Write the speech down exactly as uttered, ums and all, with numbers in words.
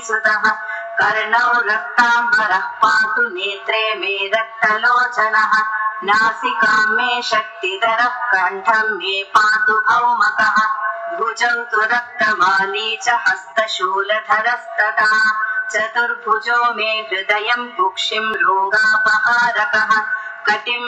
सुतः कर्णौ रक्ताम्बरः पातु नेत्रे मे रक्तलोचनः नासिकां मे शक्तिधरः कण्ठं मे पातु भौमकः भुजौ तु रक्तमाली च हस्तशूलधरस्तथा चतुर्भुजो मे हृदयं कुक्षिं रोगापहारकः कटिं